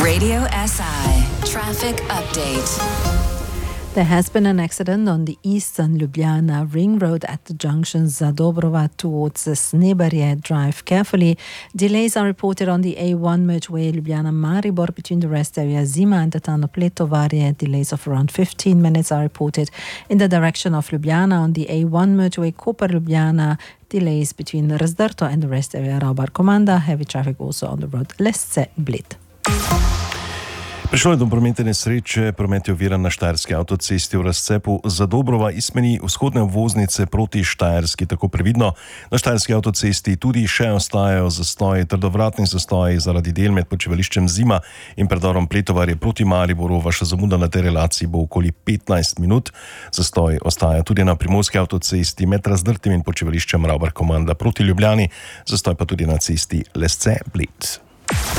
Radio SI Traffic Update. There has been an accident on the eastern Ljubljana ring road at the junction Zadobrova towards Snebarje. Drive carefully. Delays are reported on the A1 motorway Ljubljana-Maribor between the rest area Zima and the town of Pletovarje. Delays of around 15 minutes are reported in the direction of Ljubljana on the A1 motorway Koper-Ljubljana. Delays between Razdrto and the rest area Ravbar-Komanda. Heavy traffic also on the road Lesce-Bled. Prišlo je do prometne nesreče, promet je oviran na štajerski avtocesti v razcepu Zadobrova iz smeri vzhodne obvoznice proti Štajerski. Tako previdno, na štajerski avtocesti tudi še ostajajo zastoji, trdovratni zastoji zaradi del med počivališčem Zima in predorom Pletovarje proti Mariboru. Vaša zamuda na tej relaciji bo okoli 15 minut. Zastoj ostaja tudi na primorski avtocesti med Razdrtim in počivališčem Ravbar-Komanda proti Ljubljani. Zastoj pa tudi na cesti Lesce-Bled.